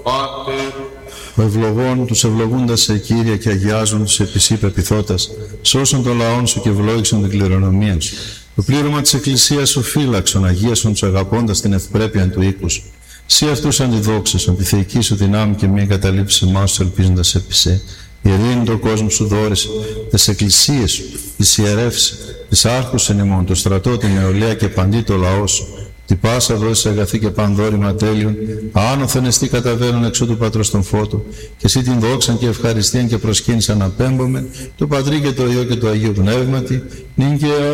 Πάτερ, Ο ευλογών τους ευλογούντας σε Κύριε και αγιάζουν τους επί σύ πεποιθώτας, σώσον των λαών σου και ευλόγησον την κληρονομία σου. Το πλήρωμα της Εκκλησίας σου φύλαξον, αγίασον τους αγαπώντας την ευπρέπεια του οίκους. Σύ αυτούς αντιδόξασον, τη θεϊκή σου δυνάμει και μη εγκαταλείψεις εμάς τους ελπίζοντας επί σε. Ειρήνη το κόσμο σου δώρησε, τις εκκλησίες σου, τις ιερεύσεις, τις άρχους εν ημών, το στρατό, την νεολαία και παντί το λαό σου. Τι πάσα δώσεις αγαθή και πανδόρημα τέλειων, άνωθεν εστί καταβαίνουν εξώ του Πατρός των φώτου, και εσύ την δόξαν και ευχαριστίαν και προσκύνησαν απέμπομεν, το Πατρί και το Υιό και το Αγίο Πνεύματι, νυν και